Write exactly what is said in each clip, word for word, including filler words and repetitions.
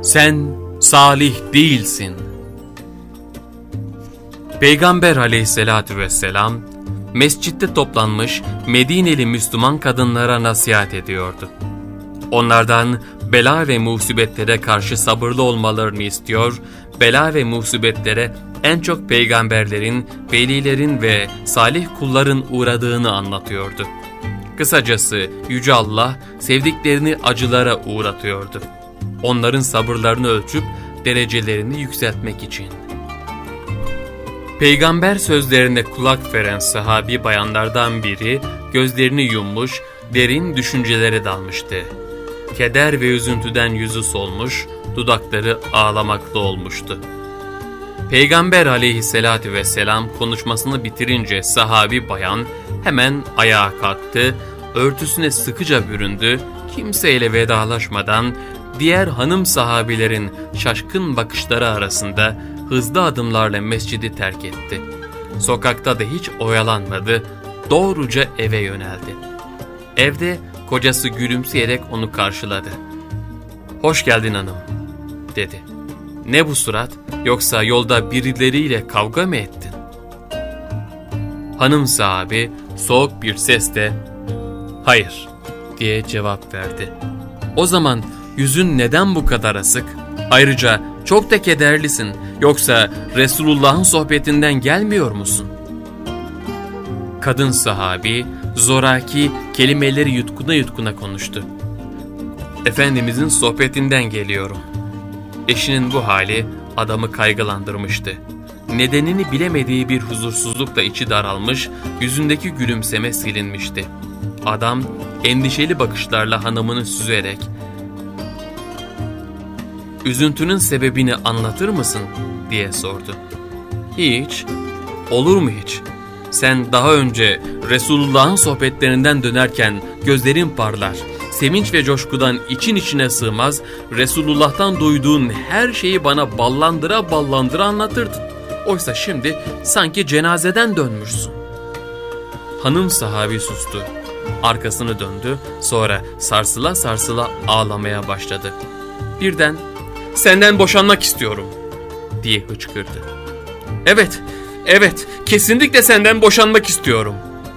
Sen salih değilsin. Peygamber aleyhissalatü vesselam, mescitte toplanmış Medineli Müslüman kadınlara nasihat ediyordu. Onlardan bela ve musibetlere karşı sabırlı olmalarını istiyor, bela ve musibetlere en çok peygamberlerin, velilerin ve salih kulların uğradığını anlatıyordu. Kısacası Yüce Allah sevdiklerini acılara uğratıyordu. Onların sabırlarını ölçüp derecelerini yükseltmek için. Peygamber sözlerine kulak veren sahabi bayanlardan biri gözlerini yummuş, derin düşüncelere dalmıştı. Keder ve üzüntüden yüzü solmuş, dudakları ağlamaklı olmuştu. Peygamber aleyhissalatü vesselam konuşmasını bitirince sahabi bayan hemen ayağa kalktı, örtüsüne sıkıca büründü, kimseyle vedalaşmadan diğer hanım sahabilerin şaşkın bakışları arasında hızlı adımlarla mescidi terk etti. Sokakta da hiç oyalanmadı, doğruca eve yöneldi. Evde kocası gülümseyerek onu karşıladı. "Hoş geldin hanım," dedi. "Ne bu surat, yoksa yolda birileriyle kavga mı ettin?" Hanım sahabi soğuk bir sesle "Hayır," diye cevap verdi. "O zaman yüzün neden bu kadar asık? Ayrıca çok da kederlisin, yoksa Resulullah'ın sohbetinden gelmiyor musun?" Kadın sahabi zoraki kelimeleri yutkuna yutkuna konuştu. "Efendimizin sohbetinden geliyorum." Eşinin bu hali adamı kaygılandırmıştı. Nedenini bilemediği bir huzursuzlukla içi daralmış, yüzündeki gülümseme silinmişti. Adam endişeli bakışlarla hanımını süzerek "Üzüntünün sebebini anlatır mısın?" diye sordu. "Hiç, olur mu hiç? Sen daha önce Resulullah'ın sohbetlerinden dönerken gözlerin parlar, sevinç ve coşkudan için içine sığmaz, Resulullah'tan duyduğun her şeyi bana ballandıra ballandıra anlatırdın. Oysa şimdi sanki cenazeden dönmüşsün." Hanım sahabi sustu. Arkasını döndü, sonra sarsıla sarsıla ağlamaya başladı. Birden "Senden boşanmak istiyorum," diye hıçkırdı. "Evet, evet, kesinlikle senden boşanmak istiyorum."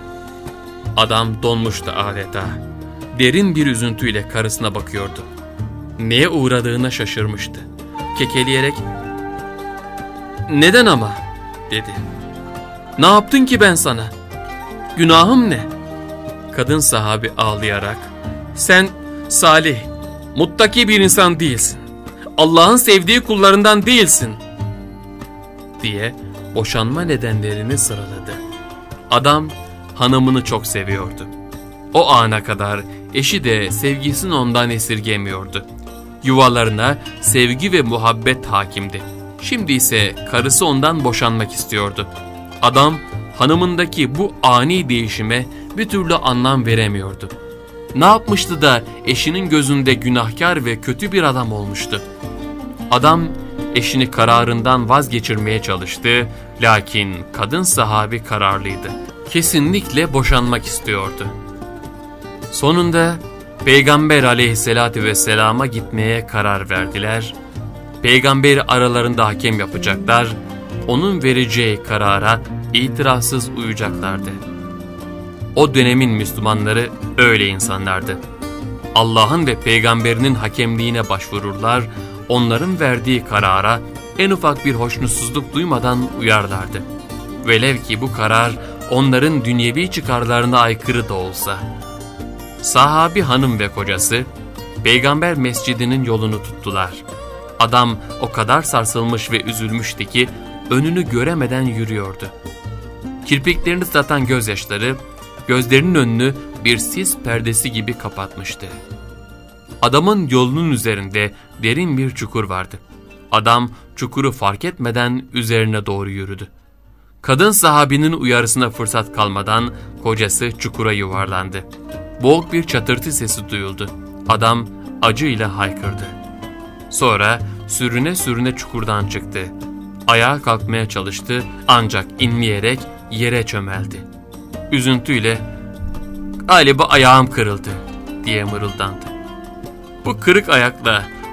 Adam donmuştu adeta. Derin bir üzüntüyle karısına bakıyordu. Neye uğradığına şaşırmıştı. Kekeleyerek "Neden ama?" dedi. "Ne yaptın ki ben sana? Günahım ne?" Kadın sahabi ağlayarak "Sen salih, muttaki bir insan değilsin. Allah'ın sevdiği kullarından değilsin," diye boşanma nedenlerini sıraladı. Adam hanımını çok seviyordu. O ana kadar eşi de sevgisini ondan esirgemiyordu. Yuvalarına sevgi ve muhabbet hakimdi. Şimdi ise karısı ondan boşanmak istiyordu. Adam hanımındaki bu ani değişime bir türlü anlam veremiyordu. Ne yapmıştı da eşinin gözünde günahkar ve kötü bir adam olmuştu? Adam eşini kararından vazgeçirmeye çalıştı, lakin kadın sahabi kararlıydı. Kesinlikle boşanmak istiyordu. Sonunda Peygamber aleyhissalatü vesselama gitmeye karar verdiler. Peygamberi aralarında hakem yapacaklar, onun vereceği karara itirazsız uyacaklardı. O dönemin Müslümanları öyle insanlardı. Allah'ın ve peygamberinin hakemliğine başvururlar, onların verdiği karara en ufak bir hoşnutsuzluk duymadan uyarlardı. Velev ki bu karar onların dünyevi çıkarlarına aykırı da olsa. Sahabi hanım ve kocası Peygamber mescidinin yolunu tuttular. Adam o kadar sarsılmış ve üzülmüştü ki önünü göremeden yürüyordu. Kirpiklerini ıslatan gözyaşları gözlerinin önünü bir sis perdesi gibi kapatmıştı. Adamın yolunun üzerinde derin bir çukur vardı. Adam çukuru fark etmeden üzerine doğru yürüdü. Kadın sahabinin uyarısına fırsat kalmadan kocası çukura yuvarlandı. Boğuk bir çatırtı sesi duyuldu. Adam acıyla haykırdı. Sonra sürüne sürüne çukurdan çıktı. Ayağa kalkmaya çalıştı ancak inleyerek yere çömeldi. Üzüntüyle "Galiba ayağım kırıldı," diye mırıldandı. Bu kırık ayakla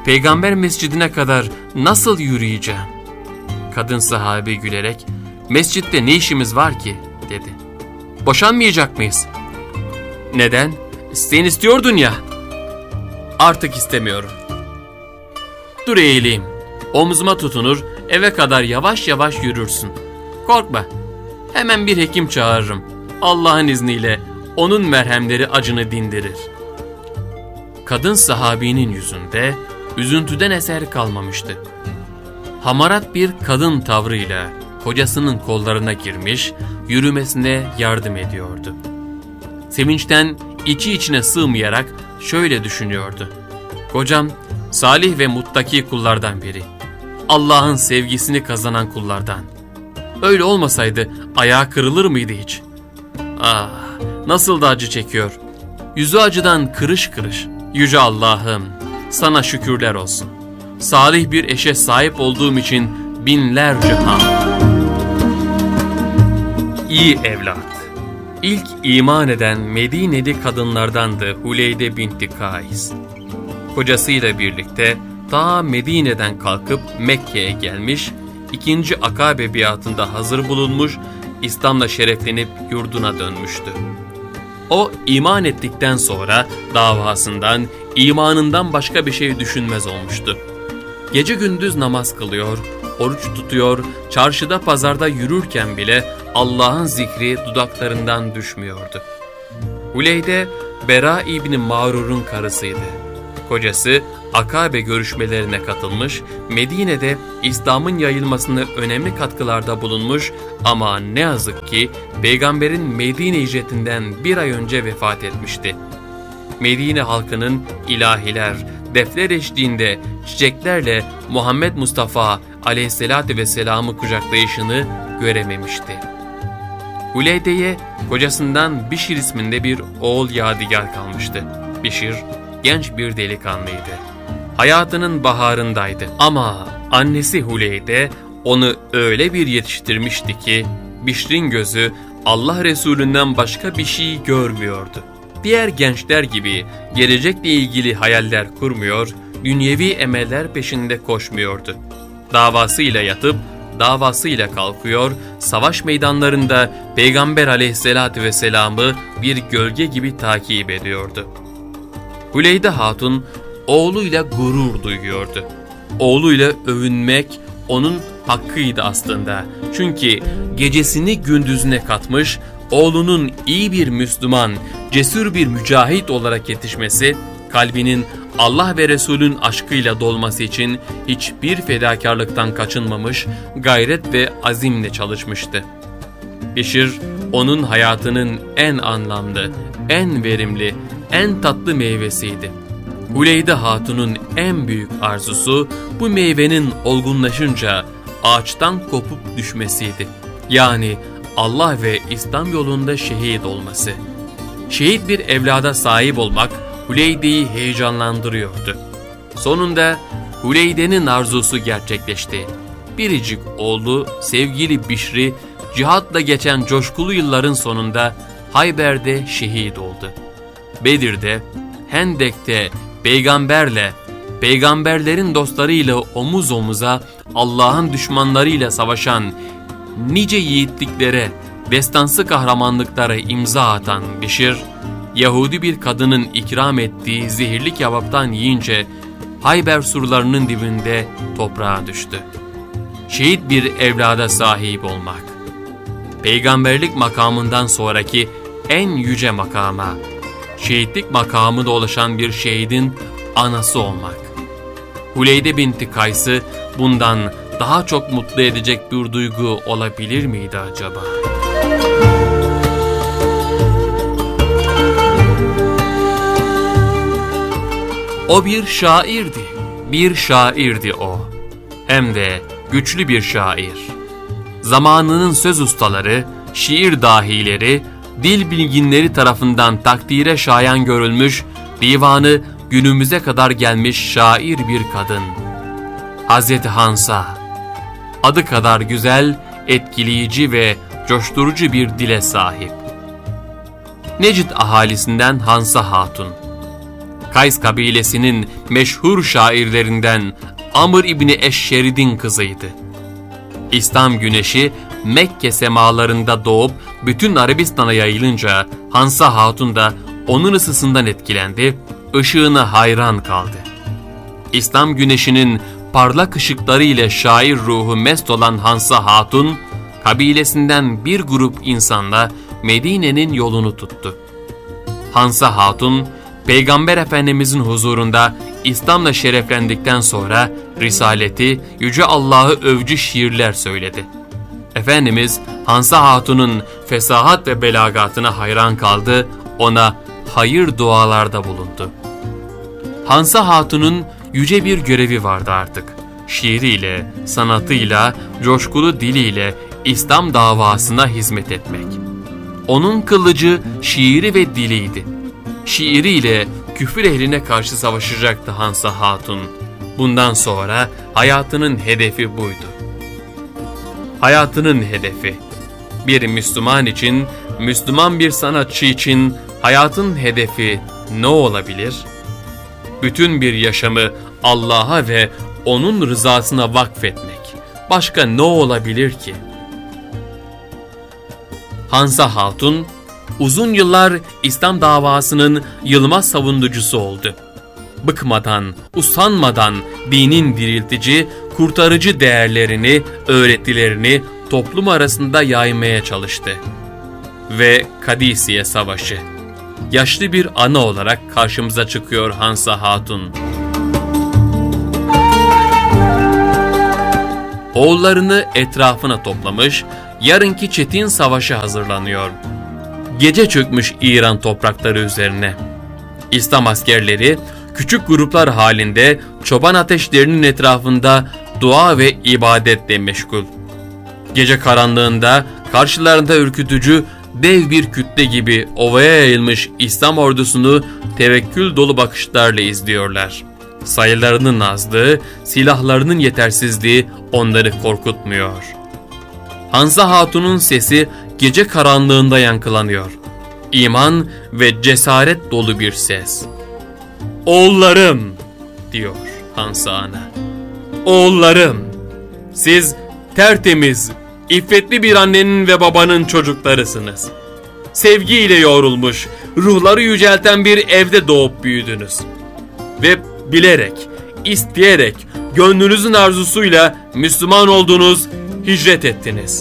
Peygamber mescidine kadar nasıl yürüyeceğim? Kadın sahabi gülerek, mescitte ne işimiz var ki, dedi. Boşanmayacak mıyız? Neden? Sen istiyordun ya. Artık istemiyorum. Dur eğileyim. Omzuma tutunur, eve kadar yavaş yavaş yürürsün. Korkma. Hemen bir hekim çağırırım. Allah'ın izniyle onun merhemleri acını dindirir. Kadın sahabinin yüzünde üzüntüden eser kalmamıştı. Hamarat bir kadın tavrıyla kocasının kollarına girmiş, yürümesine yardım ediyordu. Sevinçten içi içine sığmayarak şöyle düşünüyordu. Kocam salih ve muttaki kullardan biri. Allah'ın sevgisini kazanan kullardan. Öyle olmasaydı ayağı kırılır mıydı hiç? Ah, nasıl da acı çekiyor. Yüzü acıdan kırış kırış. Yüce Allah'ım, sana şükürler olsun. Salih bir eşe sahip olduğum için binlerce hamd. İyi evlat. İlk iman eden Medineli kadınlardandı Huleyde binti Kays. Kocasıyla birlikte ta Medine'den kalkıp Mekke'ye gelmiş, ikinci Akabe biatında hazır bulunmuş, İslam'la şereflenip yurduna dönmüştü. O iman ettikten sonra davasından, imanından başka bir şey düşünmez olmuştu. Gece gündüz namaz kılıyor, oruç tutuyor, çarşıda pazarda yürürken bile Allah'ın zikri dudaklarından düşmüyordu. Huleyde, Bera İbni Mağrur'un karısıydı. Kocası Akabe görüşmelerine katılmış, Medine'de İslam'ın yayılmasına önemli katkılarda bulunmuş ama ne yazık ki Peygamber'in Medine hicretinden bir ay önce vefat etmişti. Medine halkının ilahiler, defler eşliğinde çiçeklerle Muhammed Mustafa aleyhissalatü vesselam'ı kucaklayışını görememişti. Huleyde'ye kocasından Bişir isminde bir oğul yadigar kalmıştı. Bişir genç bir delikanlıydı. Hayatının baharındaydı ama annesi Huleyde onu öyle bir yetiştirmişti ki Bişr'in gözü Allah Resulü'nden başka bir şey görmüyordu. Diğer gençler gibi gelecekle ilgili hayaller kurmuyor, dünyevi emeller peşinde koşmuyordu. Davasıyla yatıp davasıyla kalkıyor, savaş meydanlarında Peygamber aleyhissalatü vesselam'ı bir gölge gibi takip ediyordu. Huleyde Hatun oğluyla gurur duyuyordu. Oğluyla övünmek onun hakkıydı aslında. Çünkü gecesini gündüzüne katmış, oğlunun iyi bir Müslüman, cesur bir mücahit olarak yetişmesi, kalbinin Allah ve Resul'ün aşkıyla dolması için hiçbir fedakarlıktan kaçınmamış, gayret ve azimle çalışmıştı. Bişir, onun hayatının en anlamlı, en verimli, en tatlı meyvesiydi. Huleyde Hatun'un en büyük arzusu bu meyvenin olgunlaşınca ağaçtan kopup düşmesiydi. Yani Allah ve İslam yolunda şehit olması. Şehit bir evlada sahip olmak Huleyde'yi heyecanlandırıyordu. Sonunda Huleyde'nin arzusu gerçekleşti. Biricik oğlu sevgili Bişri cihatla geçen coşkulu yılların sonunda Hayber'de şehit oldu. Bedir'de, Hendek'te peygamberle, peygamberlerin dostlarıyla omuz omuza Allah'ın düşmanlarıyla savaşan nice yiğitliklere, destansı kahramanlıklara imza atan Bişir, Yahudi bir kadının ikram ettiği zehirli kebaptan yiyince Hayber surlarının dibinde toprağa düştü. Şehit bir evlada sahip olmak, peygamberlik makamından sonraki en yüce makama, şehitlik makamına ulaşan bir şehidin anası olmak. Huleyde binti Kays'ı bundan daha çok mutlu edecek bir duygu olabilir miydi acaba? O bir şairdi, bir şairdi o. Hem de güçlü bir şair. Zamanının söz ustaları, şiir dahileri, dil bilginleri tarafından takdire şayan görülmüş, divanı günümüze kadar gelmiş şair bir kadın. Hazreti Hansa, adı kadar güzel, etkileyici ve coşturucu bir dile sahip. Necid ahalisinden Hansa Hatun. Kays kabilesinin meşhur şairlerinden Amr İbni Eşşerid'in kızıydı. İslam güneşi Mekke semalarında doğup bütün Arabistan'a yayılınca Hansa Hatun da onun ısısından etkilendi, ışığına hayran kaldı. İslam güneşinin parlak ışıkları ile şair ruhu mest olan Hansa Hatun, kabilesinden bir grup insanla Medine'nin yolunu tuttu. Hansa Hatun, Peygamber Efendimizin huzurunda İslam'la şereflendikten sonra Risaleti, Yüce Allah'ı övücü şiirler söyledi. Efendimiz, Hansa Hatun'un fesahat ve belagatına hayran kaldı, ona hayır dualarda bulundu. Hansa Hatun'un yüce bir görevi vardı artık. Şiiriyle, sanatıyla, coşkulu diliyle İslam davasına hizmet etmek. Onun kılıcı şiiri ve diliydi. Şiiriyle küfür ehline karşı savaşacaktı Hansa Hatun. Bundan sonra hayatının hedefi buydu. Hayatının hedefi. Bir Müslüman için, Müslüman bir sanatçı için hayatın hedefi ne olabilir? Bütün bir yaşamı Allah'a ve onun rızasına vakfetmek. Başka ne olabilir ki? Hansa Hatun, uzun yıllar İslam davasının yılmaz savunucusu oldu. Bıkmadan, usanmadan dinin diriltici, kurtarıcı değerlerini, öğretilerini toplum arasında yaymaya çalıştı. Ve Kadisiye Savaşı. Yaşlı bir ana olarak karşımıza çıkıyor Hansa Hatun. Oğullarını etrafına toplamış, yarınki çetin savaşa hazırlanıyor. Gece çökmüş İran toprakları üzerine. İslam askerleri küçük gruplar halinde çoban ateşlerinin etrafında dua ve ibadetle meşgul. Gece karanlığında karşılarında ürkütücü dev bir kütle gibi ovaya yayılmış İslam ordusunu tevekkül dolu bakışlarla izliyorlar. Sayılarının azlığı, silahlarının yetersizliği onları korkutmuyor. Hansa Hatun'un sesi gece karanlığında yankılanıyor. İman ve cesaret dolu bir ses. "Oğullarım," diyor Hansa ana. "Oğullarım, siz tertemiz, iffetli bir annenin ve babanın çocuklarısınız. Sevgiyle yoğrulmuş, ruhları yücelten bir evde doğup büyüdünüz. Ve bilerek, isteyerek, gönlünüzün arzusuyla Müslüman oldunuz, hicret ettiniz."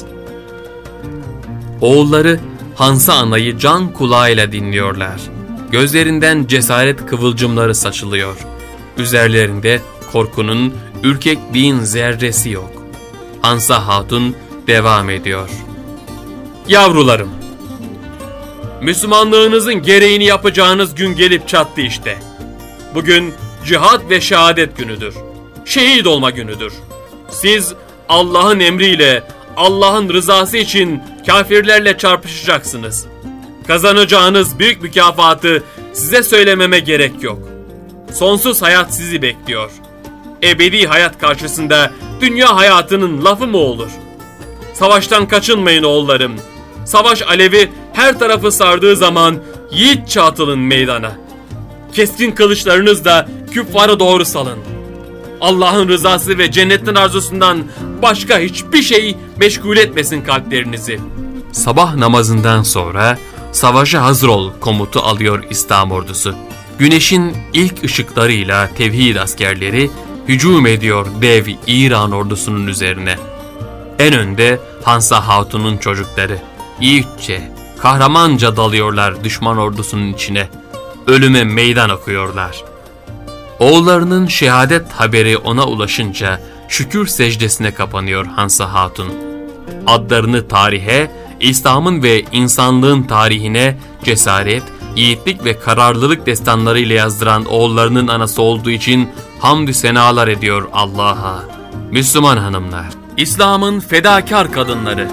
Oğulları Hansa anayı can kulağıyla dinliyorlar. Gözlerinden cesaret kıvılcımları saçılıyor. Üzerlerinde korkunun, ürkekliğin zerresi yok. Hansa Hatun devam ediyor. "Yavrularım, Müslümanlığınızın gereğini yapacağınız gün gelip çattı işte. Bugün cihat ve şehadet günüdür. Şehit olma günüdür. Siz Allah'ın emriyle, Allah'ın rızası için kafirlerle çarpışacaksınız. Kazanacağınız büyük mükafatı size söylememe gerek yok. Sonsuz hayat sizi bekliyor. Ebedi hayat karşısında dünya hayatının lafı mı olur? Savaştan kaçınmayın oğullarım. Savaş alevi her tarafı sardığı zaman yiğitçe atılın meydana. Keskin kılıçlarınızla küffara doğru salın. Allah'ın rızası ve cennetin arzusundan başka hiçbir şey meşgul etmesin kalplerinizi." Sabah namazından sonra "Savaşa hazır ol" komutu alıyor İslam ordusu. Güneşin ilk ışıklarıyla tevhid askerleri hücum ediyor dev İran ordusunun üzerine. En önde Hansa Hatun'un çocukları. Yiğitçe, kahramanca dalıyorlar düşman ordusunun içine. Ölüme meydan okuyorlar. Oğullarının şehadet haberi ona ulaşınca şükür secdesine kapanıyor Hansa Hatun. Adlarını tarihe, İslam'ın ve insanlığın tarihine cesaret, yiğitlik ve kararlılık destanlarıyla yazdıran oğullarının anası olduğu için hamdü senalar ediyor Allah'a. Müslüman hanımlar, İslam'ın fedakar kadınları.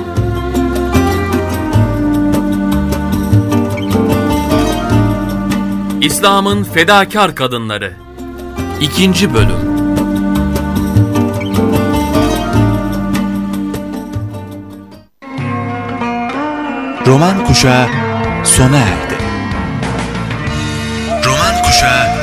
İslam'ın fedakar kadınları. İkinci bölüm. Roman Kuşağı sona erdi. Roman Kuşağı Haşa,